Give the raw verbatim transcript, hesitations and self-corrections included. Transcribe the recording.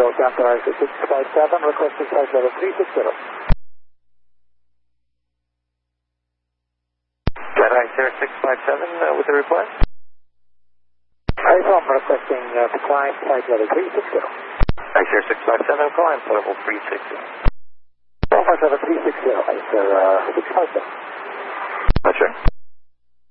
Control, Captain I six five seven, requesting flight level three six zero. Cataract zero six five seven uh, with the request? I am requesting uh, to climb flight level three six zero. Cataract zero six five seven, climb level three six zero. Flight level three six zero, I sir, uh, six five seven. That's right.